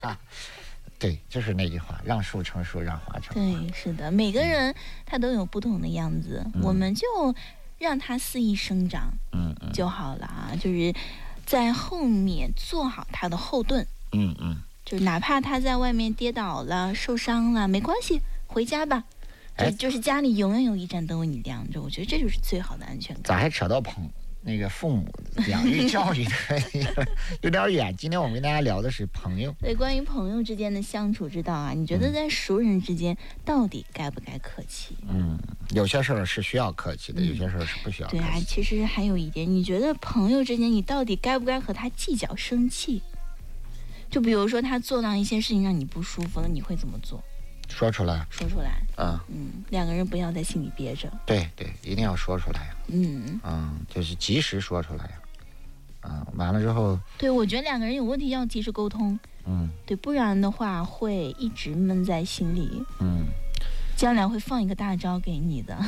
对，就是那句话，让树成树，让花成花。 对，是的，每个人他都有不同的样子，我们就让他肆意生长，就好了啊。就是在后面做好他的后盾，就是哪怕他在外面跌倒了、受伤了，没关系，回家吧。就是家里永远有一盏灯为你亮着，我觉得这就是最好的安全感。 咋还扯到那个父母养育教育的有点远。今天我们跟大家聊的是朋友。 对，关于朋友之间的相处之道啊，你觉得在熟人之间到底该不该客气？ 有些事儿是需要客气的，有些事儿是不需要客气。 对啊，其实还有一点，你觉得朋友之间你到底该不该和他计较生气？就比如说他做到一些事情让你不舒服了，你会怎么做？ 说出来， 两个人不要在心里憋着。 对，一定要说出来呀。就是及时说出来呀。完了之后， 对，我觉得两个人有问题要及时沟通。对，不然的话会一直闷在心里。将来会放一个大招给你的。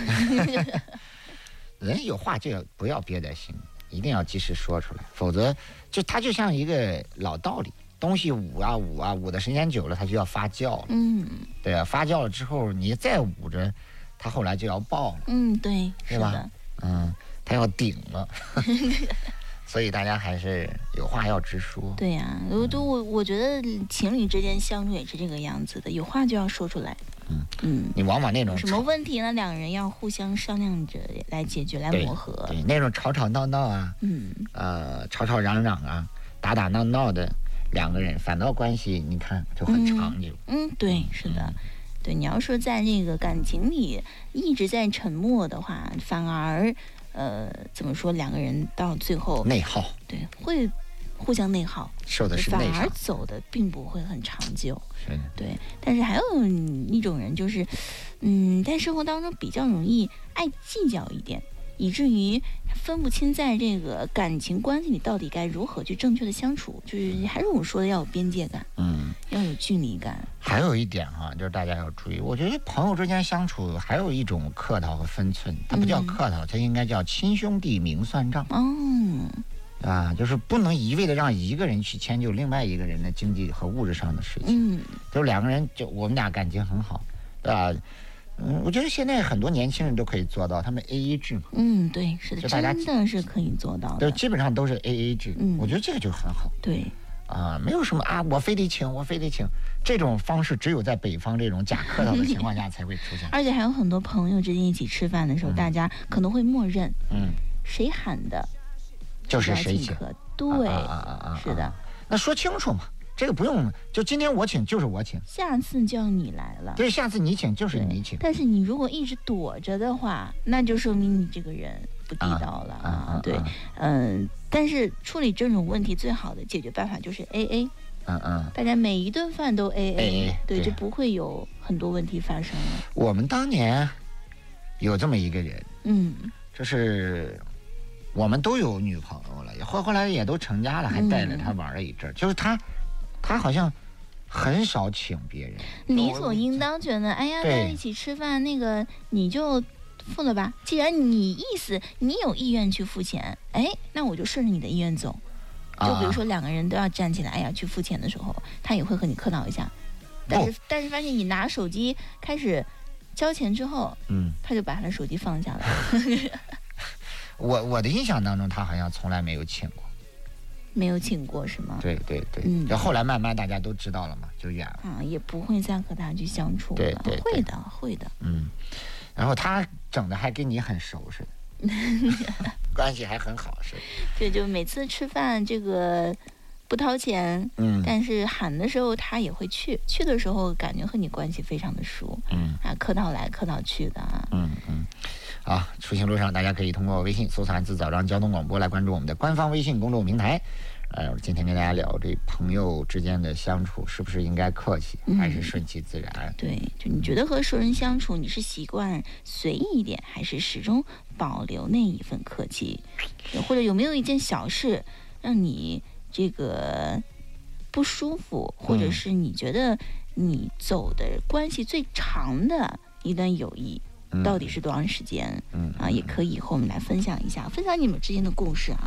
人有话就不要憋在心里，一定要及时说出来，否则它就像一个老道理。东西捂的时间久了，它就要发酵了。对啊，发酵了之后，你再捂着，它后来就要爆了。 对， 是吧？它要顶了。所以大家还是有话要直说。 对呀，我觉得情侣之间相处也是这个样子的，有话就要说出来。 你往往那种什么问题呢？两人要互相商量着来解决，来磨合。 对，那种吵吵闹闹啊，吵吵嚷嚷啊，打打闹闹的。两个人反倒关系你看就很长久。 对，是的。对，你要说在这个感情里一直在沉默的话，反而怎么说，两个人到最后内耗。对， 会互相内耗， 受的是内伤， 反而走的并不会很长久。 是的。 对，但是还有一种人就是，在生活当中比较容易爱计较一点，以至于分不清在这个感情关系里到底该如何去正确的相处，就是还是我们说的要有边界感，要有距离感。 还有一点就是大家要注意，我觉得朋友之间相处还有一种客套和分寸，它不叫客套，它应该叫亲兄弟明算账。就是不能一味的让一个人去迁就另外一个人的经济和物质上的事情。就是两个人，就我们俩感情很好，对吧？我觉得现在很多年轻人都可以做到，他们 AA 制嘛。 对，是的，真的是可以做到的。 对，基本上都是 AA 制。我觉得这个就很好。 对。 没有什么我非得请，这种方式只有在北方这种假客套的情况下才会出现。 而且还有很多朋友之间一起吃饭的时候，大家可能会默认，谁喊的， 就是谁请。 对，是的。 那说清楚嘛。这个不用，就今天我请就是我请， 下次就要你来了。 对，下次你请就是你请。 但是你如果一直躲着的话，那就说明你这个人不地道了对，但是处理这种问题最好的解决办法就是 AA。大家每一顿饭都 AA， 对，就不会有很多问题发生了。 我们当年有这么一个人，就是我们都有女朋友了，后来也都成家了，还带着她玩了一阵，就是他好像很少请别人， 理所应当觉得，哎呀，在一起吃饭，那个你就付了吧。既然你有意愿去付钱，那我就顺着你的意愿走。就比如说两个人都要站起来，去付钱的时候，他也会和你客套一下。但是发现你拿手机开始交钱之后，他就把他的手机放下了。 我的印象当中，他好像从来没有请过。 没有请过是吗？ 对，就后来慢慢大家都知道了嘛，就远了。 也不会再和他去相处了。 对， 会的。 然后他整的还跟你很熟似的，关系还很好似的。 对，就每次吃饭这个不掏钱，但是喊的时候他也会去的时候感觉和你关系非常的熟，客套来客套去的出行路上大家可以通过微信搜索汉字早上交通广播来关注我们的官方微信公众平台。今天跟大家聊这朋友之间的相处是不是应该客气，还是顺其自然？ 对，就你觉得和熟人相处，你是习惯随意一点，还是始终保留那一份客气？或者有没有一件小事让你这个不舒服，或者是你觉得你走的关系最长的一段友谊到底是多长时间？也可以和我们来分享一下，分享你们之间的故事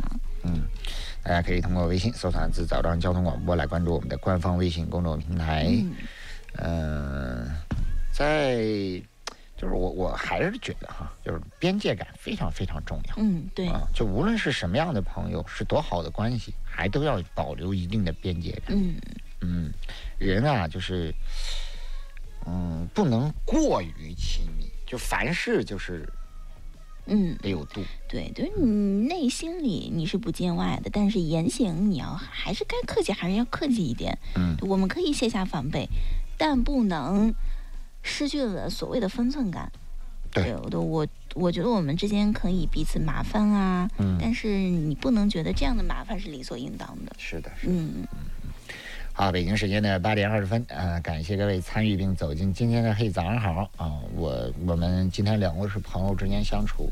大家可以通过微信搜索字早上交通广播来关注我们的官方微信公众平台。就是我还是觉得哈，就是边界感非常非常重要。 对就无论是什么样的朋友，是多好的关系，还都要保留一定的边界感。人啊，就是不能过于亲密，就凡事就是得有度。 对，你内心里你是不见外的，但是言行你还是该客气，还是要客气一点。我们可以卸下防备，但不能失去了所谓的分寸感。 对， 我觉得我们之间可以彼此麻烦啊，但是你不能觉得这样的麻烦是理所应当的。 是的，好，北京时间的8点20分，感谢各位参与并走进今天的嘿早上好啊！我们今天聊的是朋友之间相处，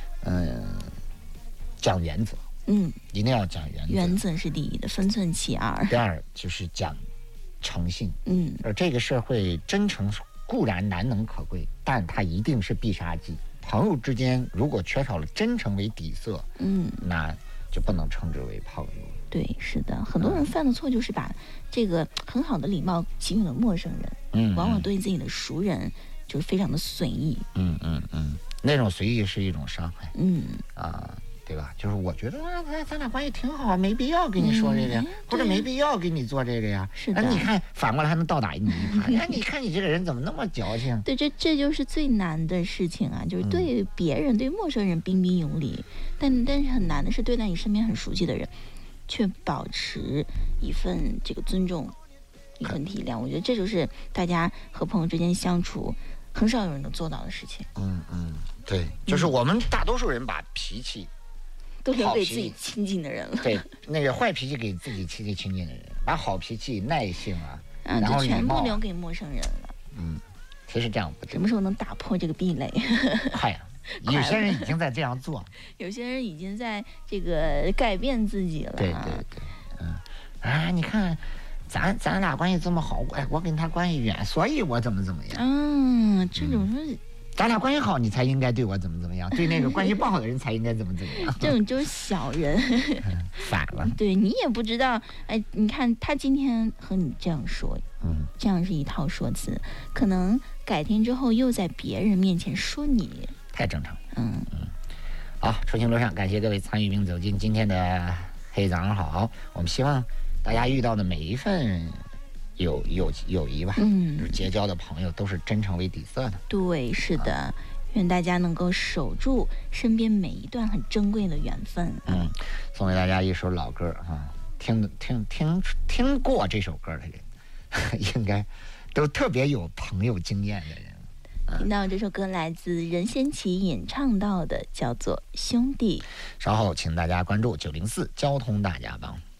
讲原则，一定要讲原则， 原则是第一的，分寸其二。 第二就是讲诚信，而这个社会真诚固然难能可贵，但它一定是必杀技。朋友之间如果缺少了真诚为底色，那就不能称之为朋友。 对，是的，很多人犯的错就是把这个很好的礼貌给予了陌生人，往往对自己的熟人就是非常的随意。 那种随意是一种伤害。对吧？就是我觉得咱俩关系挺好，没必要跟你说这个呀，或者没必要给你做这个呀。 是的。 你看反过来还能倒打你一耙。你看你这个人怎么那么矫情？ 对，这就是最难的事情啊，就是对别人、对陌生人彬彬有礼，但是很难的是对待你身边很熟悉的人，却保持一份这个尊重，一份体谅。我觉得这就是大家和朋友之间相处很少有人能做到的事情。 对，就是我们大多数人把脾气都留给自己亲近的人了。 对，那个坏脾气给自己亲近的人，把好脾气、耐性然后就全部留给陌生人了。 其实这样不对。 什么时候能打破这个壁垒？ 快呀！有些人已经在这样做， 有些人已经在这个改变自己了。 对，你看，咱俩关系这么好，我跟他关系远，所以我怎么样？ 这种说。 咱俩关系好，你才应该对我怎么样，对那个关系不好的人才应该怎么样。 这种就是小人， 反了。 对，你也不知道，你看他今天和你这样说，这样是一套说辞，可能改天之后又在别人面前说你， 太正常。好，出行路上感谢各位参与并走进今天的嘿早上好，我们希望大家遇到的每一份友谊吧，就是结交的朋友都是真诚为底色的。 对，是的，愿大家能够守住身边每一段很珍贵的缘分。 送给大家一首老歌听过这首歌的人，应该都特别有朋友经验的人。 听到这首歌来自任贤齐演唱到的，叫做《兄弟》。 稍后请大家关注904交通大家帮。